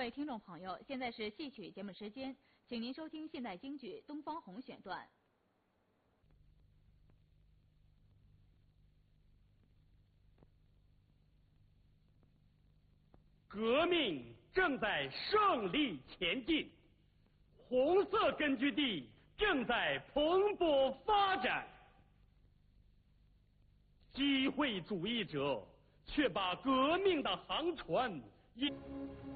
位听众朋友，现在是戏曲节目时间，请您收听现代京剧《东方红》选段。 革命正在胜利前进，红色根据地正在蓬勃发展，机会主义者却把革命的航船